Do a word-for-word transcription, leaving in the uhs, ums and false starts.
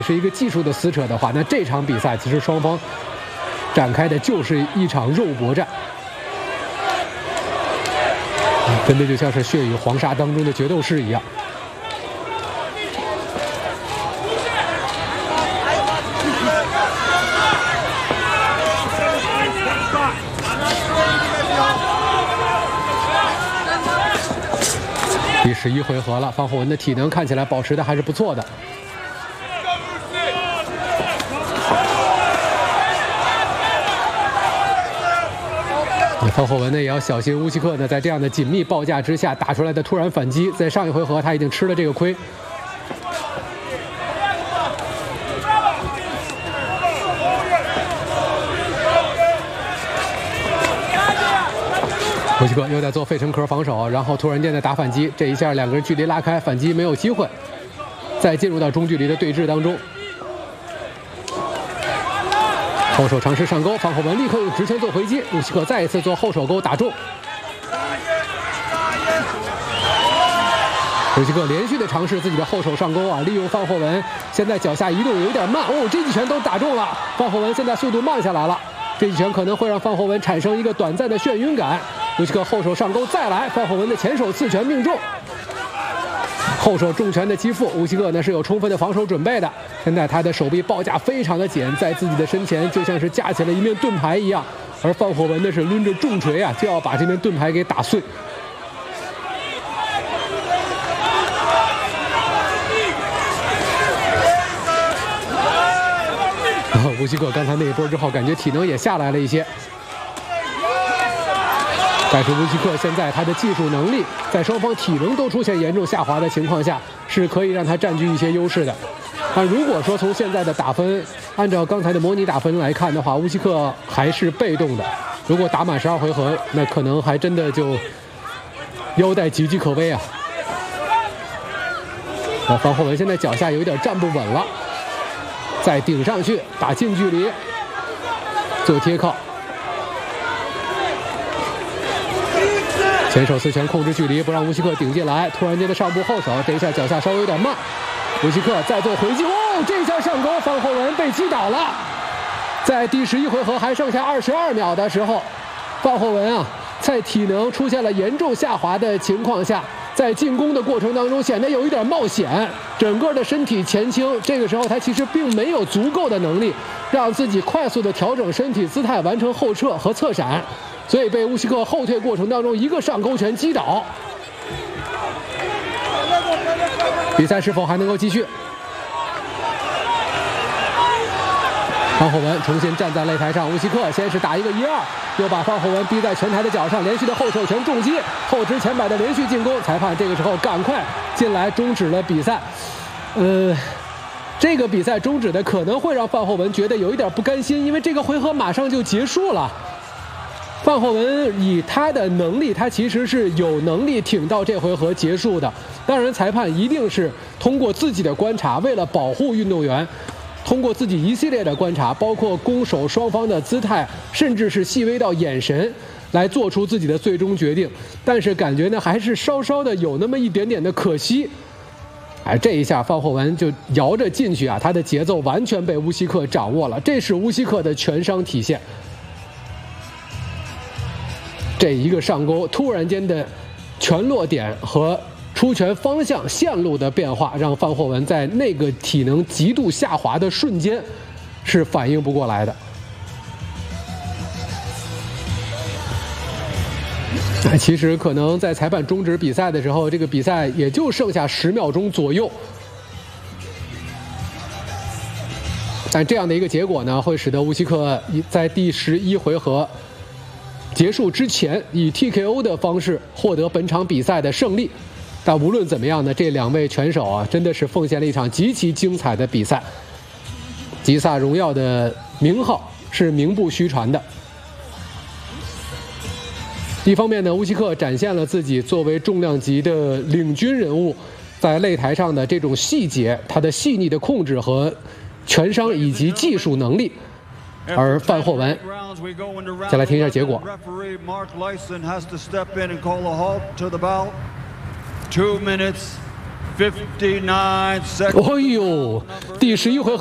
是一个技术的撕扯的话，那这场比赛其实双方展开的就是一场肉搏战，真的就像是血与黄沙当中的决斗士一样。第十一回合了，方浩文的体能看起来保持的还是不错的。方浩文呢也要小心乌西克呢在这样的紧密报价之下打出来的突然反击，在上一回合他已经吃了这个亏。乌西克又在做费城壳防守，然后突然间的打反击，这一下两个人距离拉开，反击没有机会，再进入到中距离的对峙当中。后手尝试上钩，方浩文立刻用直拳做回击，乌西克再一次做后手勾打中。乌西克连续的尝试自己的后手上钩啊，利用方浩文现在脚下移动有点慢，哦，这几拳都打中了，方浩文现在速度慢下来了，这几拳可能会让方浩文产生一个短暂的眩晕感。乌西克后手上钩再来，方浩文的前手刺拳命中。后手重拳的击负，乌西克呢是有充分的防守准备的。现在他的手臂抱架非常的紧，在自己的身前就像是架起了一面盾牌一样，而方浩文呢是抡着重锤啊，就要把这面盾牌给打碎。然后乌西克刚才那一波之后，感觉体能也下来了一些。但是乌西克现在他的技术能力，在双方体能都出现严重下滑的情况下，是可以让他占据一些优势的。但如果说从现在的打分，按照刚才的模拟打分来看的话，乌西克还是被动的。如果打满十二回合，那可能还真的就腰带岌岌可危啊。那方浩文现在脚下有点站不稳了，再顶上去打近距离做贴靠。前手刺拳控制距离，不让乌西克顶进来。突然间的上步后手，这一下脚下稍微有点慢。乌西克再做回击，哦，这一下上钩，方浩文被击倒了。在第十一回合还剩下二十二秒的时候，方浩文啊，在体能出现了严重下滑的情况下，在进攻的过程当中显得有一点冒险，整个的身体前倾。这个时候他其实并没有足够的能力让自己快速的调整身体姿态，完成后撤和侧闪。所以被乌西克后退过程当中一个上勾拳击倒。比赛是否还能够继续？方浩文重新站在擂台上，乌西克先是打一个一二，又把方浩文逼在拳台的脚上，连续的后手拳重击，后直前摆的连续进攻。裁判这个时候赶快进来终止了比赛。呃，这个比赛终止的可能会让方浩文觉得有一点不甘心，因为这个回合马上就结束了。方浩文以他的能力，他其实是有能力挺到这回合结束的。当然，裁判一定是通过自己的观察，为了保护运动员，通过自己一系列的观察，包括攻守双方的姿态，甚至是细微到眼神，来做出自己的最终决定。但是感觉呢，还是稍稍的有那么一点点的可惜。哎，这一下方浩文就摇着进去啊，他的节奏完全被乌西克掌握了，这是乌西克的拳商体现。这一个上勾，突然间的拳落点和出拳方向线路的变化，让方浩文在那个体能极度下滑的瞬间是反应不过来的。其实可能在裁判终止比赛的时候，这个比赛也就剩下十秒钟左右。但这样的一个结果呢，会使得乌西克在第十一回合结束之前以 T K O 的方式获得本场比赛的胜利。但无论怎么样呢，这两位拳手啊，真的是奉献了一场极其精彩的比赛。吉萨荣耀的名号是名不虚传的。一方面呢，乌西克展现了自己作为重量级的领军人物，在擂台上的这种细节，他的细腻的控制和拳商以及技术能力。而范霍文，再来听一下结果。 Two minutes fifty-nine seconds. 哎呦，第十一回合。